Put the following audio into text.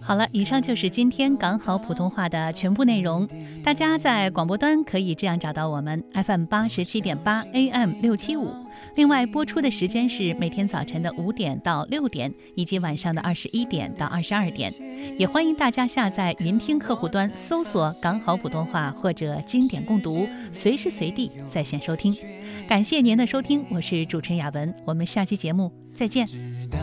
好了，以上就是今天港好普通话的全部内容。大家在广播端可以这样找到我们 FM87.8 AM675。另外播出的时间是每天早晨的5点到6点，以及晚上的21点到22点。也欢迎大家下载云听客户端，搜索港好普通话或者经典共读，随时随地在线收听。感谢您的收听，我是主持人雅文，我们下期节目再见。